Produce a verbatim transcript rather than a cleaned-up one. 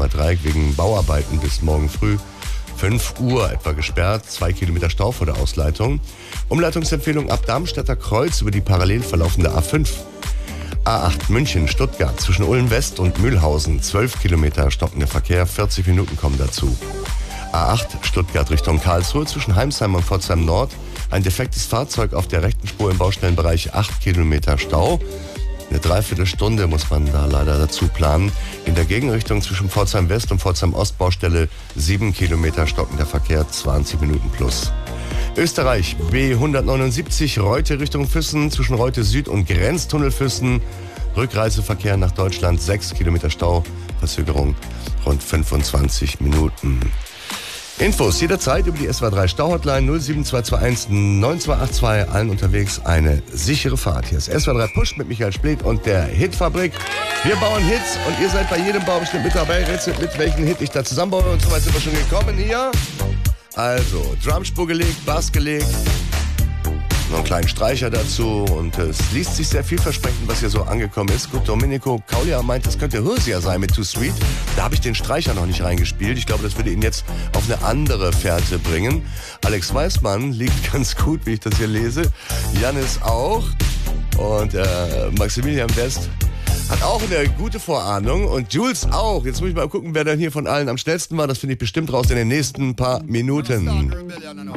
Potsdamer Dreieck wegen Bauarbeiten bis morgen früh fünf Uhr etwa gesperrt. Zwei Kilometer Stau vor der Ausleitung. Umleitungsempfehlung ab Darmstädter Kreuz über die parallel verlaufende A fünf. A acht München, Stuttgart zwischen Ulm West und Mühlhausen. zwölf Kilometer stockender Verkehr, vierzig Minuten kommen dazu. A acht Stuttgart Richtung Karlsruhe zwischen Heimsheim und Pforzheim Nord. Ein defektes Fahrzeug auf der rechten Spur im Baustellenbereich, acht Kilometer Stau. Eine Dreiviertelstunde muss man da leider dazu planen. In der Gegenrichtung zwischen Pforzheim West und Pforzheim Ost Baustelle sieben Kilometer stockender Verkehr, zwanzig Minuten plus. Österreich B hundertneunundsiebzig Reute Richtung Füssen zwischen Reute Süd und Grenztunnel Füssen. Rückreiseverkehr nach Deutschland, sechs Kilometer Stau, Verzögerung rund fünfundzwanzig Minuten. Infos jederzeit über die S W R drei Stauhotline null sieben zwei zwei eins neun zwei acht zwei. Allen unterwegs eine sichere Fahrt. Hier ist S W R drei Push mit Michael Splitt und der Hitfabrik. Wir bauen Hits und ihr seid bei jedem Bau bestimmt mit dabei. Rätselt mit, welchen Hit ich da zusammenbaue. Und so weit sind wir schon gekommen hier. Also, Drumspur gelegt, Bass gelegt. Noch einen kleinen Streicher dazu und es liest sich sehr vielversprechend, was hier so angekommen ist. Gut, Domenico Kaulia meint, das könnte Hörsia sein mit Too Sweet. Da habe ich den Streicher noch nicht reingespielt. Ich glaube, das würde ihn jetzt auf eine andere Fährte bringen. Alex Weißmann liegt ganz gut, wie ich das hier lese. Janis auch. Und äh, Maximilian West hat auch eine gute Vorahnung und Jules auch. Jetzt muss ich mal gucken, wer dann hier von allen am schnellsten war. Das finde ich bestimmt raus in den nächsten paar Minuten.